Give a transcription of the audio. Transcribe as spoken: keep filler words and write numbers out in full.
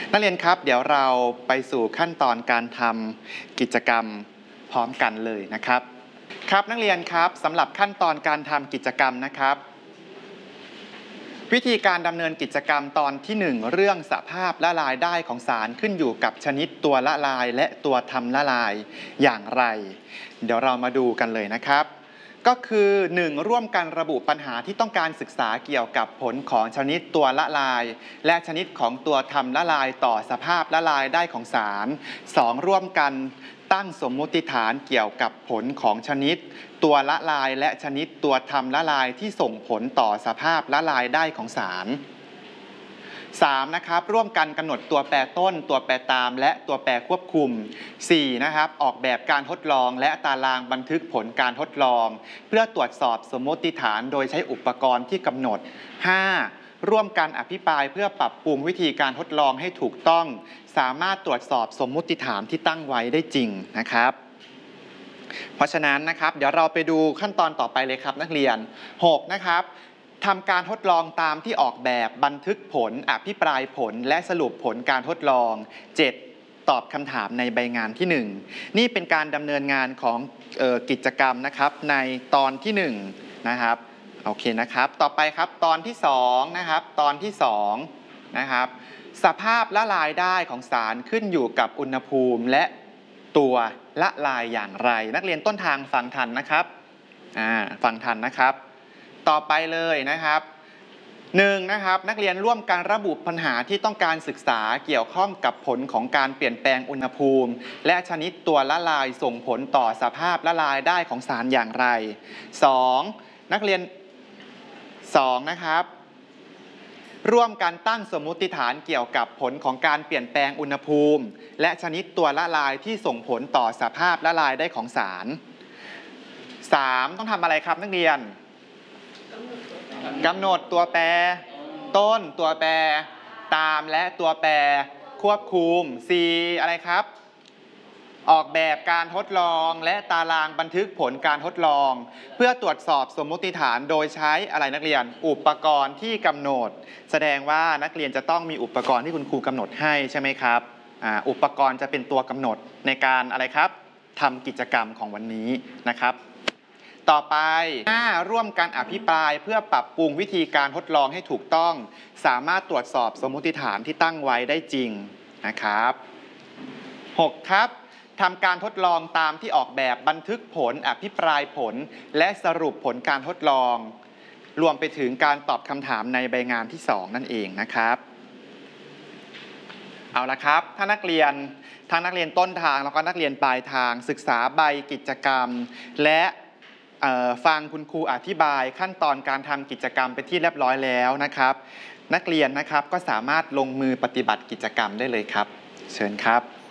นักเรียนครับเดี๋ยวเราไปสู่ขั้นตอนการทำกิจกรรมพร้อมกันเลยนะครับครับนักเรียนครับสำหรับขั้นตอนการทำกิจกรรมนะครับวิธีการดำเนินกิจกรรมตอนที่หนึ่งเรื่องสภาพละลายได้ของสารขึ้นอยู่กับชนิดตัวละลายและตัวทำละลายอย่างไรเดี๋ยวเรามาดูกันเลยนะครับก็คือหนึ่งร่วมกันระบุปัญหาที่ต้องการศึกษาเกี่ยวกับผลของชนิดตัวละลายและชนิดของตัวทำละลายต่อสภาพละลายได้ของสารสองร่วมกันตั้งสมมุติฐานเกี่ยวกับผลของชนิดตัวละลายและชนิดตัวทำละลายที่ส่งผลต่อสภาพละลายได้ของสารสามนะครับร่วมกันกำหนดตัวแปรต้นตัวแปรตามและตัวแปรควบคุมสี่นะครับออกแบบการทดลองและตารางบันทึกผลการทดลองเพื่อตรวจสอบสมมติฐานโดยใช้อุปกรณ์ที่กำหนดห้าร่วมกันอภิปรายเพื่อปรับปรุงวิธีการทดลองให้ถูกต้องสามารถตรวจสอบสมมุติฐานที่ตั้งไว้ได้จริงนะครับเพราะฉะนั้นนะครับเดี๋ยวเราไปดูขั้นตอนต่อไปเลยครับนักเรียนหกนะครับทำการทดลองตามที่ออกแบบบันทึกผลอภิปรายผลและสรุปผลการทดลองเจ็ดตอบคำถามในใบงานที่หนึ่งนี่เป็นการดำเนินงานของเอ่อกิจกรรมนะครับในตอนที่หนึ่งนะครับโอเคนะครับต่อไปครับตอนที่สองนะครับตอนที่สองนะครับสภาพละลายได้ของสารขึ้นอยู่กับอุณหภูมิและตัวละลายอย่างไรนักเรียนต้นทางฟังทันนะครับอ่าฟังทันนะครับต่อไปเลยนะครับหนึ่งนะครับนักเรียนร่วมกันระบุปัญหาที่ต้องการศึกษาเกี่ยวข้องกับผลของการเปลี่ยนแปลงอุณหภูมิและชนิดตัวละลายส่งผลต่อสภาพละลายได้ของสารอย่างไรสองนักเรียนสองนะครับร่วมกันตั้งสมมุติฐานเกี่ยวกับผลของการเปลี่ยนแปลงอุณหภูมิและชนิดตัวละลายที่ส่งผลต่อสภาพละลายได้ของสารสามต้องทำอะไรครับนักเรียนกำหนดตัวแปรต้นตัวแปรตามและตัวแปรควบคุม สี่ อะไรครับออกแบบการทดลองและตารางบันทึกผลการทดลองเพื่อตรวจสอบสมมุติฐานโดยใช้อะไรนักเรียนอุปกรณ์ที่กำหนดแสดงว่านักเรียนจะต้องมีอุปกรณ์ที่คุณครูกำหนดให้ใช่ไหมครับอ่าอุปกรณ์จะเป็นตัวกำหนดในการอะไรครับทำกิจกรรมของวันนี้นะครับต่อไปห้าร่วมกันอภิปรายเพื่อปรับปรุงวิธีการทดลองให้ถูกต้องสามารถตรวจสอบสมมุติฐานที่ตั้งไว้ได้จริงนะครับหกครับทำการทดลองตามที่ออกแบบบันทึกผลอภิปรายผลและสรุปผลการทดลองรวมไปถึงการตอบคำถามในใบงานที่สองนั่นเองนะครับเอาละครับถ้านักเรียนทั้งนักเรียนต้นทางแล้วก็นักเรียนปลายทางศึกษาใบกิจกรรมและฟังคุณครูอธิบายขั้นตอนการทำกิจกรรมไปที่เรียบร้อยแล้วนะครับนักเรียนนะครับก็สามารถลงมือปฏิบัติกิจกรรมได้เลยครับเชิญครับ